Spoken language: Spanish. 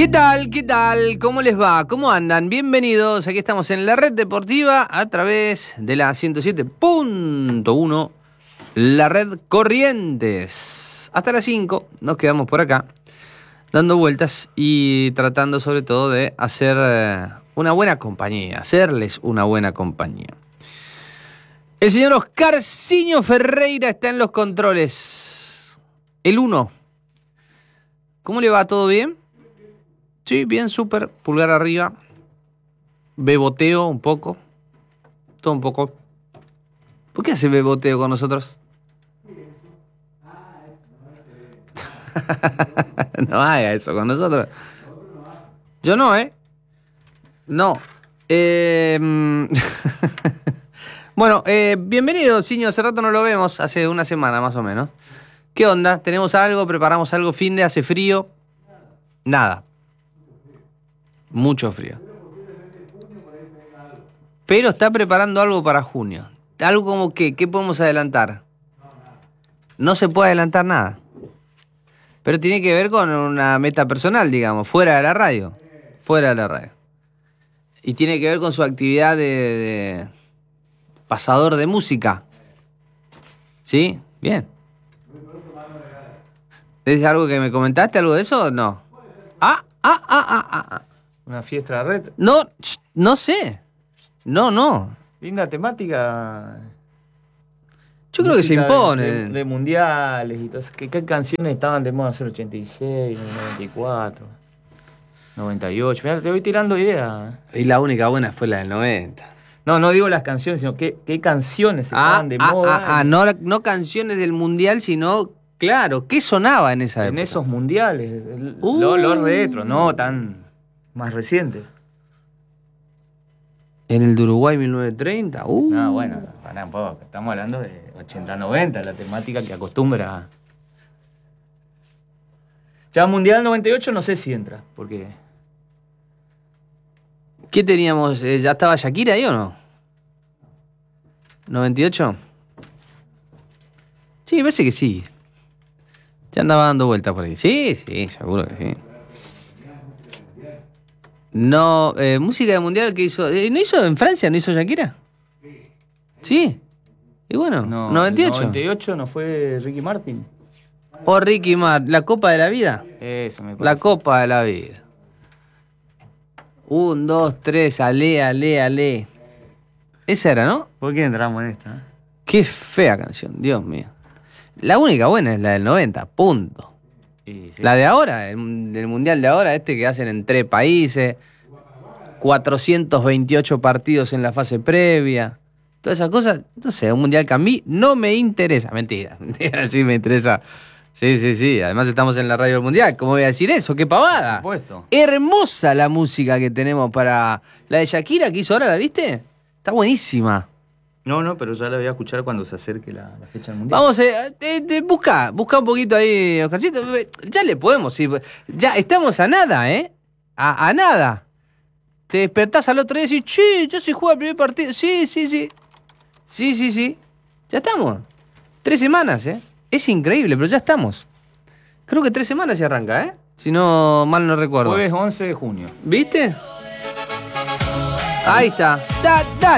¿Qué tal? ¿Qué tal? ¿Cómo les va? ¿Cómo andan? Bienvenidos. Aquí estamos en la red deportiva a través de la 107.1, la red Corrientes. Hasta las 5 nos quedamos por acá dando vueltas y tratando sobre todo de hacer una buena compañía, hacerles una buena compañía. El señor Oscarciño Ferreira está en los controles. El 1. ¿Cómo le va? ¿Todo bien? Sí, bien, súper. Pulgar arriba. Beboteo un poco. Todo un poco. ¿Por qué hace beboteo con nosotros? No haga eso con nosotros. Yo no, ¿eh? No. Bueno, bienvenido, Ciño. Hace rato no lo vemos. Hace una semana más o menos. ¿Qué onda? ¿Tenemos algo? ¿Preparamos algo? ¿Fin de hace frío? Nada. Mucho frío. Pero está preparando algo para junio. Algo como ¿qué podemos adelantar? No se puede adelantar nada. Pero tiene que ver con una meta personal, digamos, fuera de la radio. Fuera de la radio. Y tiene que ver con su actividad de pasador de música. ¿Sí? Bien. ¿Es algo que me comentaste, algo de eso o no? Una fiesta de la red. No sé. No. Linda temática. Yo creo que se impone. De mundiales y todo eso. ¿Qué canciones estaban de moda en el 86, 94, 98? Mirá, te voy tirando ideas. Y la única buena fue la del 90. No digo las canciones, sino qué canciones estaban de moda. No canciones del mundial, sino, claro, ¿qué sonaba en esa época? En esos mundiales. Los retro, no tan más recientes. En el de Uruguay 1930. No, bueno, pará un poco. Estamos hablando de 80-90, la temática que acostumbra. Ya Mundial 98 no sé si entra, porque... ¿Qué teníamos? ¿Ya estaba Shakira ahí o no? ¿98? Sí, parece que sí. Ya andaba dando vueltas por ahí. Sí, seguro que sí. No, música de mundial que hizo... ¿No hizo en Francia? ¿No hizo Shakira? Sí. Y bueno, No, 98. 98 no fue Ricky Martin. O Ricky Martin, la Copa de la Vida. Eso me parece. La Copa de la Vida. 1, 2, 3, ale. Esa era, ¿no? ¿Por qué entramos en esta? Qué fea canción, Dios mío. La única buena es la del 90, punto. Sí. La de ahora, del mundial de ahora, que hacen en 3 países, 428 partidos en la fase previa, todas esas cosas, no sé, un mundial que a mí no me interesa. Mentira, sí me interesa. Sí, además estamos en la radio del mundial, ¿cómo voy a decir eso? ¡Qué pavada! Por supuesto. Hermosa la música que tenemos para la de Shakira que hizo ahora, ¿la viste? Está buenísima. No, pero ya la voy a escuchar cuando se acerque la fecha del mundial. Vamos, busca un poquito ahí, Oscarcito. Ya le podemos ir. Ya estamos a nada, ¿eh? A nada. Te despertás al otro día y decís, che, ya se juega el primer partido. Sí. Sí. Ya estamos. 3 semanas, ¿eh? Es increíble, pero ya estamos. Creo que 3 semanas se arranca, ¿eh? Si no, mal no recuerdo. Jueves 11 de junio. ¿Viste? Ahí está. Dale.